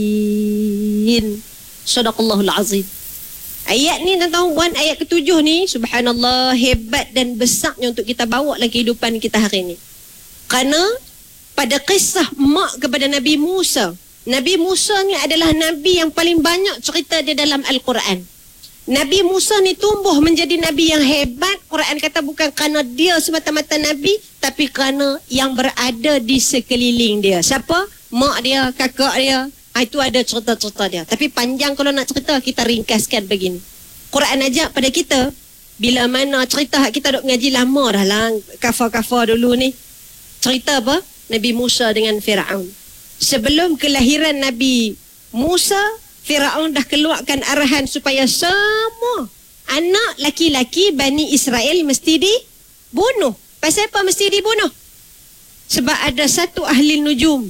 Sadaqallahul azim. Ayat ni tuan-tuan, ayat ke-7 ni, subhanallah, hebat dan besarnya untuk kita bawa dalam kehidupan kita hari ni. Kerana pada kisah mak kepada Nabi Musa, Nabi Musa ni adalah Nabi yang paling banyak cerita dia dalam Al-Quran. Nabi Musa ni tumbuh menjadi Nabi yang hebat. Quran kata bukan kerana dia semata-mata Nabi, tapi kerana yang berada di sekeliling dia. Siapa? Mak dia, kakak dia. Itu ada cerita-cerita dia. Tapi panjang kalau nak cerita, kita ringkaskan begini. Quran ajak pada kita, bila mana cerita kita duk ngaji lama dah lah, kafar-kafar dulu ni. Cerita apa? Nabi Musa dengan Firaun. Sebelum kelahiran Nabi Musa, Firaun dah keluarkan arahan supaya semua anak laki-laki Bani Israel mesti dibunuh. Pasal apa mesti dibunuh? Sebab ada satu ahli nujum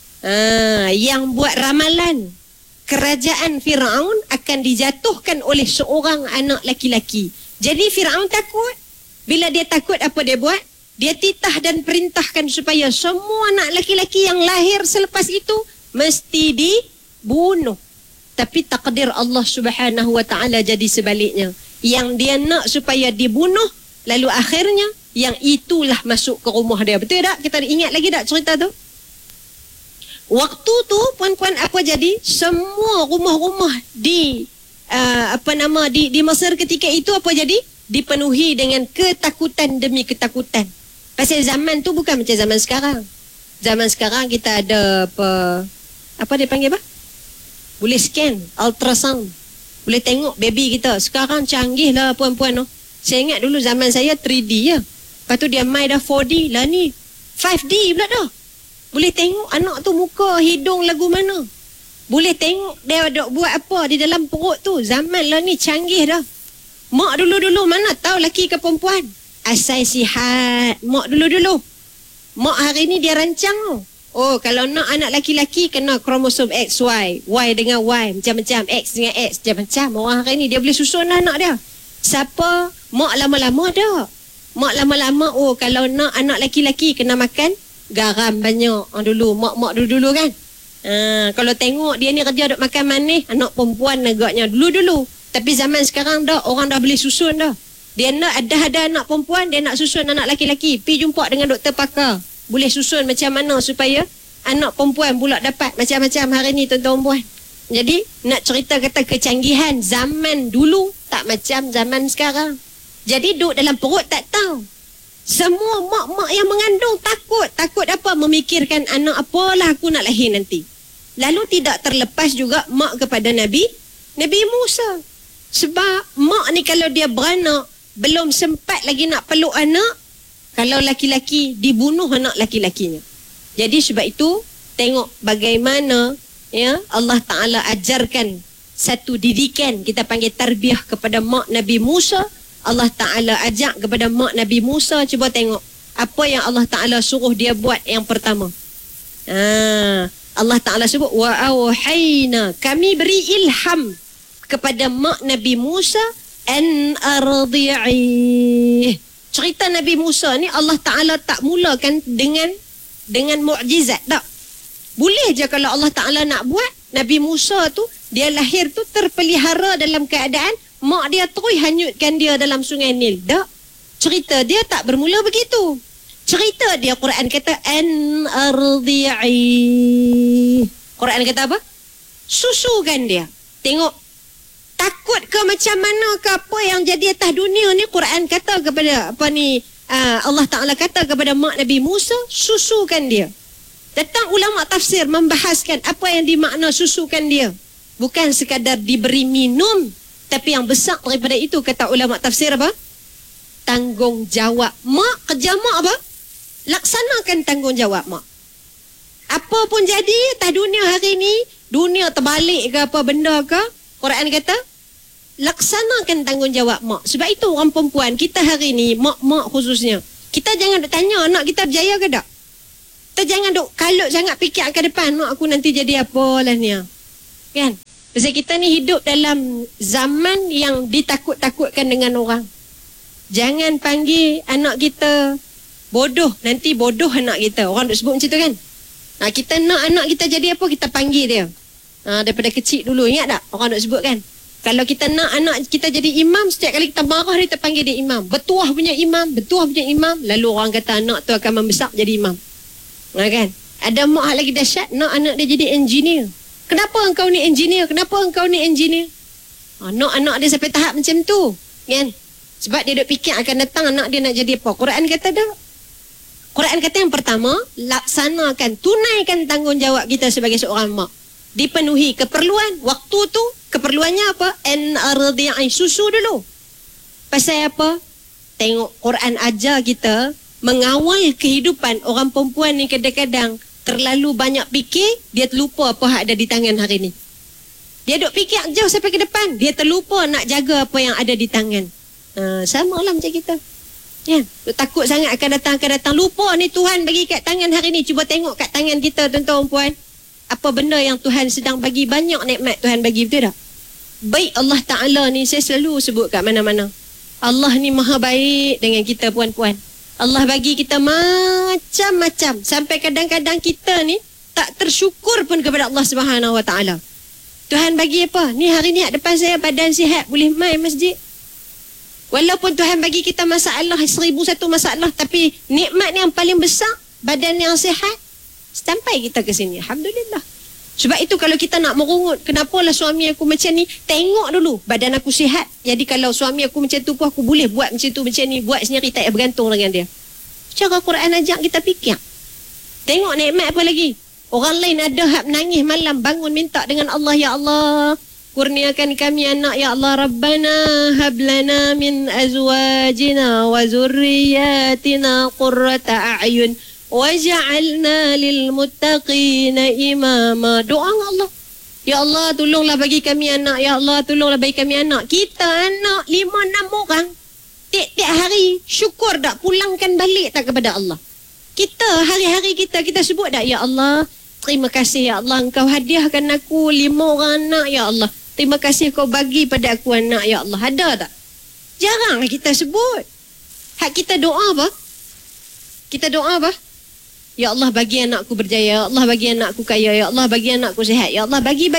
yang buat ramalan kerajaan Firaun akan dijatuhkan oleh seorang anak laki-laki. Jadi Firaun takut. Bila dia takut, apa dia buat? Dia titah dan perintahkan supaya semua anak laki-laki yang lahir selepas itu mesti dibunuh. Tapi takdir Allah Subhanahu wa ta'ala jadi sebaliknya. Yang dia nak supaya dibunuh, lalu akhirnya yang itulah masuk ke rumah dia. Betul tak? Kita ingat lagi tak cerita tu? Waktu tu puan-puan apa jadi? Semua rumah-rumah di di Mesir ketika itu apa jadi? Dipenuhi dengan ketakutan demi ketakutan. Pasal zaman tu bukan macam zaman sekarang. Zaman sekarang kita ada apa dia panggil apa? Boleh scan, ultrasound. Boleh tengok baby kita. Sekarang canggih lah puan-puan. No? Saya ingat dulu zaman saya 3D je. Lepas tu dia main dah 4D. Lah ni 5D pula dah. Boleh tengok anak tu muka, hidung lagu mana. Boleh tengok dia ada buat apa di dalam perut tu. Zaman lah ni canggih dah. Mak dulu-dulu mana tahu laki ke perempuan. Asal sihat. Mak dulu-dulu. Mak hari ni dia rancang tu. Oh, kalau nak anak laki-laki kena kromosom XY. Y dengan Y. Macam-macam. X dengan X. Macam-macam. Orang hari ni dia boleh susun anak dia. Siapa? Mak lama-lama dah. Mak lama-lama, oh kalau nak anak laki-laki kena makan garam banyak. Dulu. Mak-mak dulu-dulu kan. Kalau tengok dia ni kerja duk makan manis, anak perempuan agaknya dulu-dulu. Tapi zaman sekarang dah orang dah boleh susun dah. Dia nak ada anak perempuan, dia nak susun anak laki-laki. Pergi jumpa dengan doktor pakar. Boleh susun macam mana supaya anak perempuan pula dapat macam-macam hari ni tuan-tuan puan. Jadi nak cerita kata kecanggihan zaman dulu tak macam zaman sekarang. Jadi duduk dalam perut tak tahu. Semua mak-mak yang mengandung takut. Takut apa? Memikirkan anak apalah aku nak lahir nanti. Lalu tidak terlepas juga mak kepada Nabi Musa. Sebab mak ni kalau dia beranak, belum sempat lagi nak peluk anak. Kalau laki-laki, dibunuh anak laki-lakinya. Jadi sebab itu, tengok bagaimana ya Allah Ta'ala ajarkan satu didikan. Kita panggil tarbiyah kepada mak Nabi Musa. Allah Ta'ala ajak kepada mak Nabi Musa. Cuba tengok. Apa yang Allah Ta'ala suruh dia buat yang pertama. Allah Ta'ala sebut, wa awhayna. Kami beri ilham kepada mak Nabi Musa. An ardi'ih. Cerita Nabi Musa ni Allah Ta'ala tak mulakan dengan mukjizat tak. Boleh je kalau Allah Ta'ala nak buat. Nabi Musa tu dia lahir tu terpelihara dalam keadaan mak dia terus hanyutkan dia dalam sungai Nil. Tak. Cerita dia tak bermula begitu. Cerita dia Quran kata an ardi'i. Quran kata apa? Susukan dia. Tengok. Takut ke macam mana ke apa yang jadi atas dunia ni, Quran kata kepada Allah Ta'ala kata kepada mak Nabi Musa, susukan dia. Datang ulama tafsir membahaskan apa yang dimakna susukan dia. Bukan sekadar diberi minum, tapi yang besar daripada itu kata ulama tafsir apa? Tanggungjawab mak. Kerja mak apa? Laksanakan tanggungjawab mak. Apa pun jadi atas dunia hari ni, dunia terbalik ke apa benda ke, Quran kata laksanakan tanggungjawab mak. Sebab itu orang perempuan kita hari ni, mak-mak khususnya, kita jangan duk tanya anak kita berjaya ke tak. Kita jangan duk kalut sangat fikir ke depan, mak aku nanti jadi apa lah ni kan. Sebab kita ni hidup dalam zaman yang ditakut-takutkan dengan orang. Jangan panggil anak kita bodoh, nanti bodoh anak kita. Orang duk sebut macam tu kan. Kita nak anak kita jadi apa, kita panggil dia. Daripada kecil dulu, ingat tak? Orang nak sebut kan? Kalau kita nak anak kita jadi imam, setiap kali kita marah dia terpanggil dia imam. Bertuah punya imam, bertuah punya imam. Lalu orang kata anak tu akan membesar jadi imam. Kan? Ada mak lagi dahsyat, nak anak dia jadi engineer. Kenapa engkau ni engineer? Kenapa engkau ni engineer? Nak anak dia sampai tahap macam tu. Kan? Sebab dia duk fikir akan datang anak dia nak jadi apa. Quran kata dah. Quran kata yang pertama, laksanakan, tunaikan tanggungjawab kita sebagai seorang mak. Dipenuhi keperluan. Waktu tu, keperluannya apa? Ardi'i, susu dulu. Pasal apa? Tengok Quran ajar kita mengawal kehidupan orang perempuan ni kadang-kadang terlalu banyak fikir, dia terlupa apa yang ada di tangan hari ni. Dia duk fikir jauh sampai ke depan, dia terlupa nak jaga apa yang ada di tangan. Sama lah macam kita. Ya, takut sangat akan datang. Lupa ni Tuhan bagi kat tangan hari ni. Cuba tengok kat tangan kita, tuan-tuan puan. Apa benda yang Tuhan sedang bagi, banyak nikmat Tuhan bagi, betul tak? Baik Allah Ta'ala ni, saya selalu sebut kat mana-mana. Allah ni maha baik dengan kita puan-puan. Allah bagi kita macam-macam. Sampai kadang-kadang kita ni tak tersyukur pun kepada Allah Subhanahu Wa Ta'ala. Tuhan bagi apa? Ni hari ni depan saya badan sihat, boleh main masjid. Walaupun Tuhan bagi kita masalah, 1001 masalah, tapi nikmat yang paling besar, badan yang sihat, sampai kita ke sini. Alhamdulillah. Sebab itu kalau kita nak merungut, kenapalah suami aku macam ni, tengok dulu, badan aku sihat. Jadi kalau suami aku macam tu pun, aku boleh buat macam tu, macam ni, buat sendiri, tak payah bergantung dengan dia. Cara Quran ajak kita fikir. Tengok nikmat apa lagi. Orang lain ada hak nangis malam, bangun minta dengan Allah, ya Allah, kurniakan kami anak, ya Allah. Rabbana hablana min azwajina wa zurriyatina qurrata a'yun waj'alna lil muttaqina imama. Doa Allah. Ya Allah, tolonglah bagi kami anak. Ya Allah, tolonglah bagi kami anak. Kita anak 5-6 orang. Tiap-tiap hari syukur tak? Pulangkan balik tak kepada Allah? Kita hari-hari kita sebut tak? Ya Allah, terima kasih ya Allah, engkau hadiahkan aku 5 orang anak, ya Allah. Terima kasih kau bagi pada aku anak, ya Allah. Ada tak? Jarang kita sebut. Hak kita doa apa? Kita doa apa? Ya Allah, bagi anakku berjaya. Ya Allah, bagi anakku kaya. Ya Allah, bagi anakku sihat. Ya Allah, bagi.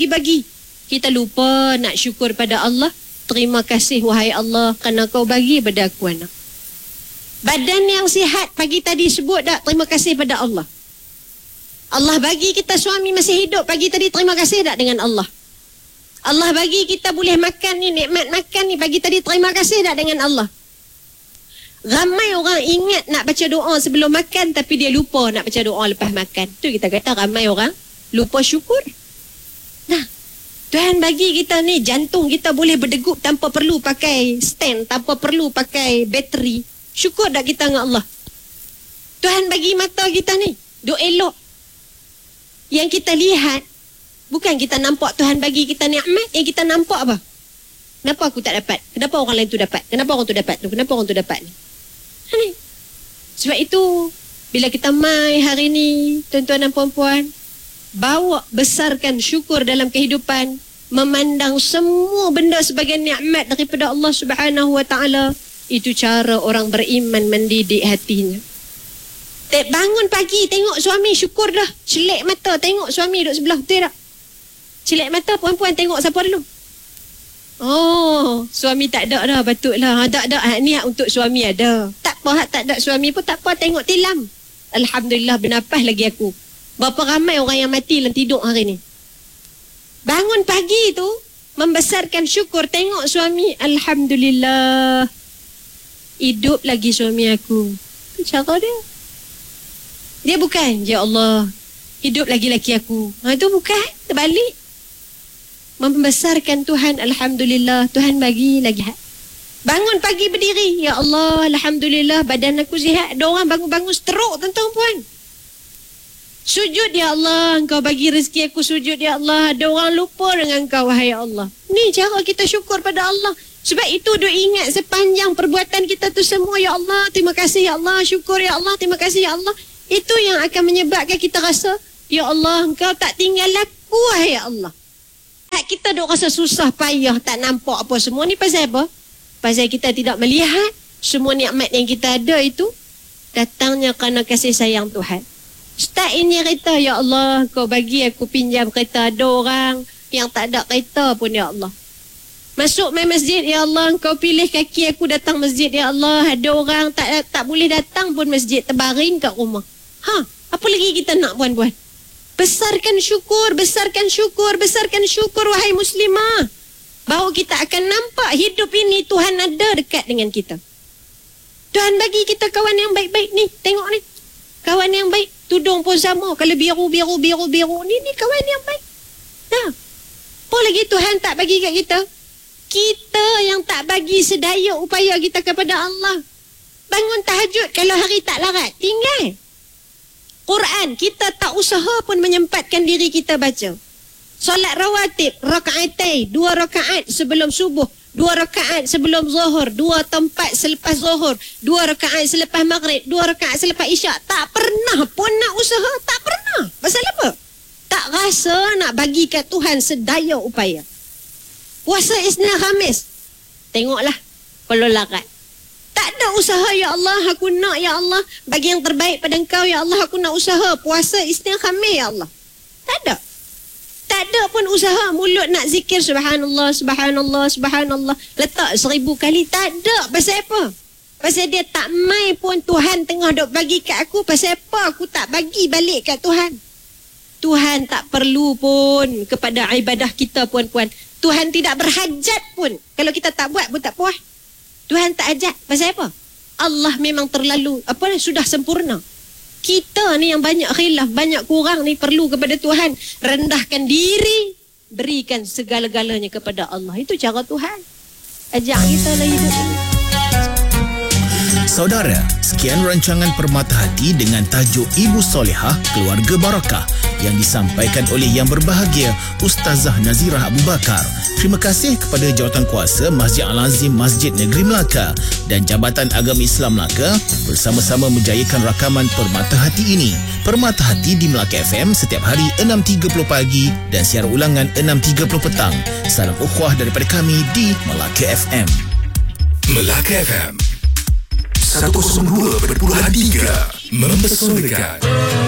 Kita lupa nak syukur pada Allah. Terima kasih wahai Allah kerana kau bagi pada aku anak. Badan yang sihat pagi tadi sebut tak? Terima kasih pada Allah. Allah bagi kita suami masih hidup pagi tadi, terima kasih tak dengan Allah? Allah bagi kita boleh makan ni, nikmat makan ni pagi tadi, terima kasih tak dengan Allah? Ramai orang ingat nak baca doa sebelum makan, tapi dia lupa nak baca doa lepas makan. Tu kita kata ramai orang lupa syukur. Nah, Tuhan bagi kita ni, jantung kita boleh berdegup tanpa perlu pakai stand, tanpa perlu pakai bateri. Syukur tak kita dengan Allah? Tuhan bagi mata kita ni, duk elok. Yang kita lihat, bukan kita nampak Tuhan bagi kita nikmat, yang kita nampak apa? Kenapa aku tak dapat? Kenapa orang lain tu dapat? Kenapa orang tu dapat tu? Kenapa orang tu dapat ni? Sebab itu, bila kita mai hari ni, tuan-tuan dan puan-puan, bawa besarkan syukur dalam kehidupan, memandang semua benda sebagai nikmat daripada Allah Subhanahu Wa Ta'ala. Itu cara orang beriman mendidik hatinya. Bangun pagi, tengok suami, syukur dah. Celik mata, tengok suami duduk sebelah, betul tak? Celik mata, puan-puan tengok siapa dulu? Oh, suami tak ada dah, patutlah. Tak ada, ni untuk suami ada. Tak apa, tak ada suami pun tak apa, tengok tilam. Alhamdulillah, bernafas lagi aku. Berapa ramai orang yang mati dalam tidur hari ni. Bangun pagi tu, membesarkan syukur, tengok suami, Alhamdulillah. Hidup lagi suami aku. Itu cara dia. Dia bukan, ya Allah, hidup lagi laki aku. Itu bukan, terbalik. Membesarkan Tuhan, Alhamdulillah, Tuhan bagi lagi. Bangun pagi berdiri, ya Allah, Alhamdulillah, badan aku sihat. Ada orang bangun-bangun stroke, tuan-tuan puan. Sujud, ya Allah, engkau bagi rezeki aku, sujud, ya Allah. Ada orang lupa dengan engkau, wahai Allah. Ni cara kita syukur pada Allah. Sebab itu duk ingat sepanjang perbuatan kita tu semua, ya Allah, terima kasih, ya Allah, syukur, ya Allah, terima kasih, ya Allah. Itu yang akan menyebabkan kita rasa, ya Allah, engkau tak tinggal aku, wahai Allah. Tak kita duk rasa susah, payah, tak nampak apa semua ni. Pasal apa? Pasal kita tidak melihat semua nikmat yang kita ada itu datangnya kerana kasih sayang Tuhan. Ustaz ini kereta, ya Allah, kau bagi aku pinjam kereta. Ada orang yang tak ada kereta pun, ya Allah. Masuk main masjid, ya Allah, kau pilih kaki aku datang masjid, ya Allah. Ada orang tak boleh datang pun masjid, terbaring kat rumah. Apa lagi kita nak, puan-puan? Besarkan syukur, besarkan syukur, besarkan syukur, wahai muslimah. Bahawa kita akan nampak hidup ini Tuhan ada dekat dengan kita. Tuhan bagi kita kawan yang baik-baik ni. Tengok ni. Kawan yang baik. Tudung pun sama. Kalau biru. Ni kawan yang baik. Apa lagi Tuhan tak bagi kat kita? Kita yang tak bagi sedaya upaya kita kepada Allah. Bangun tahajud kalau hari tak larat. Tinggal. Quran. Kita tak usaha pun menyempatkan diri kita baca. Solat rawatib. Rakaatai. 2 rakaat sebelum subuh. 2 rakaat sebelum zuhur, 2 tempat selepas zuhur, 2 rakaat selepas maghrib, 2 rakaat selepas isyak. Tak pernah pun nak usaha, tak pernah. Pasal apa? Tak rasa nak bagi kat Tuhan sedaya upaya. Puasa Isnin Khamis. Tengoklah kalau larat. Tak ada usaha, ya Allah, aku nak, ya Allah, bagi yang terbaik pada engkau, ya Allah, aku nak usaha puasa Isnin Khamis, ya Allah. Tak ada. Tak ada pun usaha mulut nak zikir subhanallah, subhanallah, subhanallah. Letak 1000 kali. Tak ada. Pasal apa? Pasal dia tak mai pun Tuhan tengah duk bagi kat aku. Pasal apa aku tak bagi balik kat Tuhan? Tuhan tak perlu pun kepada ibadah kita, puan-puan. Tuhan tidak berhajat pun. Kalau kita tak buat pun tak puas. Tuhan tak hajat. Pasal apa? Allah memang terlalu, sudah sempurna. Kita ni yang banyak khilaf, banyak kurang ni perlu kepada Tuhan. Rendahkan diri, berikan segala-galanya kepada Allah. Itu cara Tuhan. Ajak kita lah hidup ini. Saudara, sekian rancangan Permata Hati dengan tajuk Ibu Solehah Keluarga Barakah yang disampaikan oleh yang berbahagia Ustazah Nazirah Abu Bakar. Terima kasih kepada Jawatankuasa Masjid Al-Azim Masjid Negeri Melaka dan Jabatan Agama Islam Melaka bersama-sama menjayakan rakaman Permata Hati ini. Permata Hati di Melaka FM setiap hari 6.30 pagi dan siaran ulangan 6.30 petang. Salam ukhuwah daripada kami di Melaka FM. Melaka FM 102.3 mempesonakan.